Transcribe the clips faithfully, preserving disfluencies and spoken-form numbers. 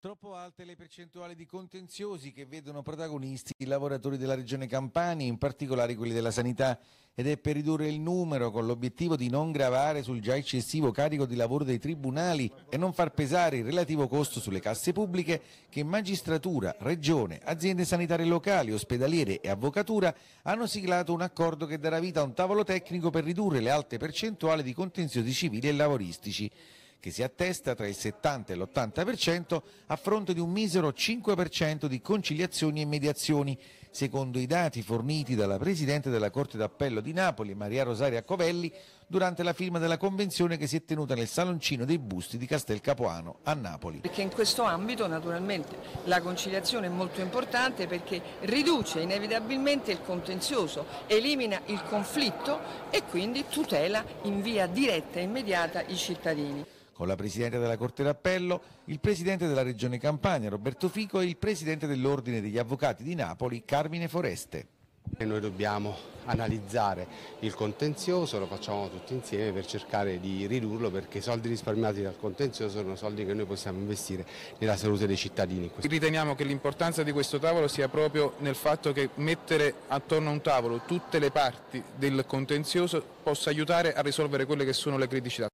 Troppo alte le percentuali di contenziosi che vedono protagonisti i lavoratori della Regione Campania, in particolare quelli della sanità, ed è per ridurre il numero con l'obiettivo di non gravare sul già eccessivo carico di lavoro dei tribunali e non far pesare il relativo costo sulle casse pubbliche che magistratura, regione, aziende sanitarie locali, ospedaliere e avvocatura hanno siglato un accordo che darà vita a un tavolo tecnico per ridurre le alte percentuali di contenziosi civili e lavoristici, che si attesta tra il settanta e l'ottanta per cento a fronte di un misero cinque per cento di conciliazioni e mediazioni, secondo i dati forniti dalla Presidente della Corte d'Appello di Napoli, Maria Rosaria Covelli, durante la firma della convenzione che si è tenuta nel Saloncino dei Busti di Castel Capuano a Napoli. Perché in questo ambito naturalmente la conciliazione è molto importante perché riduce inevitabilmente il contenzioso, elimina il conflitto e quindi tutela in via diretta e immediata i cittadini. Con la Presidente della Corte d'Appello, il Presidente della Regione Campania, Roberto Fico, e il Presidente dell'Ordine degli Avvocati di Napoli, Carmine Foreste. Noi dobbiamo analizzare il contenzioso, lo facciamo tutti insieme per cercare di ridurlo, perché i soldi risparmiati dal contenzioso sono soldi che noi possiamo investire nella salute dei cittadini. Riteniamo che l'importanza di questo tavolo sia proprio nel fatto che mettere attorno a un tavolo tutte le parti del contenzioso possa aiutare a risolvere quelle che sono le criticità.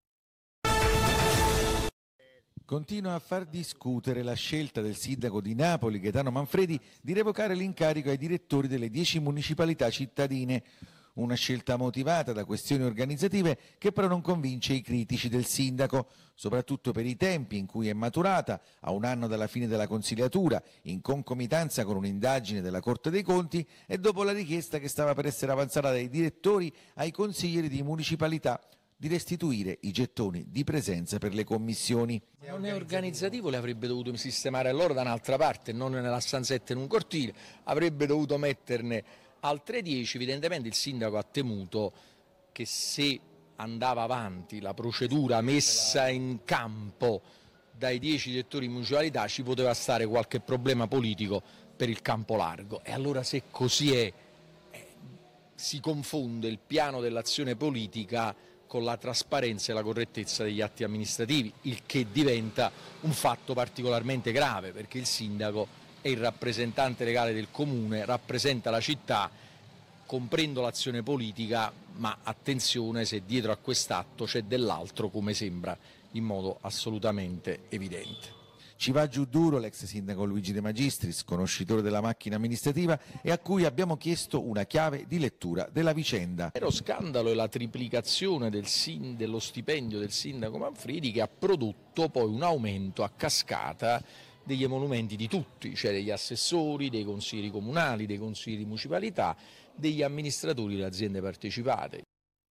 Continua a far discutere la scelta del sindaco di Napoli, Gaetano Manfredi, di revocare l'incarico ai direttori delle dieci municipalità cittadine. Una scelta motivata da questioni organizzative che però non convince i critici del sindaco, soprattutto per i tempi in cui è maturata, a un anno dalla fine della consigliatura, in concomitanza con un'indagine della Corte dei Conti e dopo la richiesta che stava per essere avanzata dai direttori ai consiglieri di municipalità di restituire i gettoni di presenza per le commissioni. Se non è organizzativo, le avrebbe dovuto sistemare loro da un'altra parte, non nella stanzetta in un cortile, avrebbe dovuto metterne altre dieci. Evidentemente il sindaco ha temuto che se andava avanti la procedura messa in campo dai dieci direttori di municipalità ci poteva stare qualche problema politico per il campo largo, e allora se così è, eh, si confonde il piano dell'azione politica con la trasparenza e la correttezza degli atti amministrativi, il che diventa un fatto particolarmente grave, perché il sindaco è il rappresentante legale del comune, rappresenta la città, comprendo l'azione politica, ma attenzione se dietro a quest'atto c'è dell'altro, come sembra in modo assolutamente evidente. Ci va giù duro l'ex sindaco Luigi De Magistris, conoscitore della macchina amministrativa, e a cui abbiamo chiesto una chiave di lettura della vicenda. Lo scandalo è la triplicazione del sin- dello stipendio del sindaco Manfredi, che ha prodotto poi un aumento a cascata degli emolumenti di tutti, cioè degli assessori, dei consiglieri comunali, dei consiglieri di municipalità, degli amministratori delle aziende partecipate.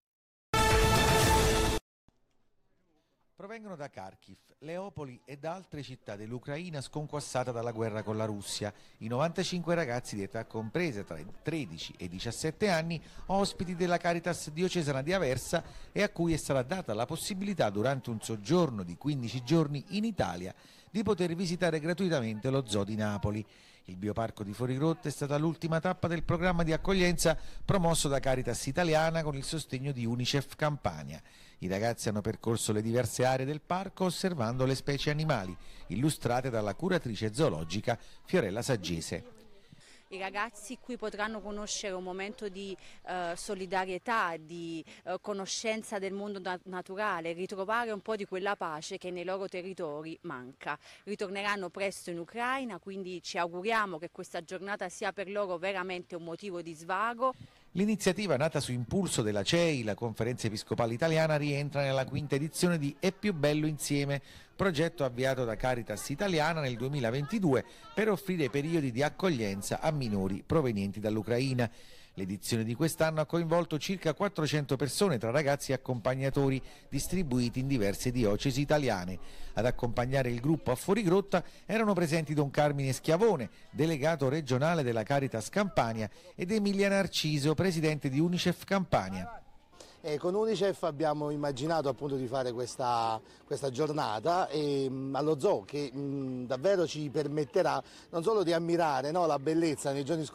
Provengono da Kharkiv, Leopoli e da altre città dell'Ucraina sconquassata dalla guerra con la Russia. I novantacinque ragazzi di età compresa tra i tredici e i diciassette anni, ospiti della Caritas diocesana di Aversa, e a cui è stata data la possibilità durante un soggiorno di quindici giorni in Italia di poter visitare gratuitamente lo Zoo di Napoli. Il bioparco di Fuorigrotta è stata l'ultima tappa del programma di accoglienza promosso da Caritas Italiana con il sostegno di Unicef Campania. I ragazzi hanno percorso le diverse aree del parco osservando le specie animali, illustrate dalla curatrice zoologica Fiorella Saggese. I ragazzi qui potranno conoscere un momento di eh, solidarietà, di eh, conoscenza del mondo nat- naturale, ritrovare un po' di quella pace che nei loro territori manca. Ritorneranno presto in Ucraina, quindi ci auguriamo che questa giornata sia per loro veramente un motivo di svago. L'iniziativa, nata su impulso della C E I, la Conferenza Episcopale Italiana, rientra nella quinta edizione di È più bello insieme, progetto avviato da Caritas Italiana nel duemilaventidue per offrire periodi di accoglienza a minori provenienti dall'Ucraina. L'edizione di quest'anno ha coinvolto circa quattrocento persone tra ragazzi e accompagnatori distribuiti in diverse diocesi italiane. Ad accompagnare il gruppo a Fuorigrotta erano presenti Don Carmine Schiavone, delegato regionale della Caritas Campania, ed Emilia Narciso, presidente di Unicef Campania. E con Unicef abbiamo immaginato appunto di fare questa, questa giornata e, mh, allo zoo, che mh, davvero ci permetterà non solo di ammirare, no, la bellezza nei giorni scorsi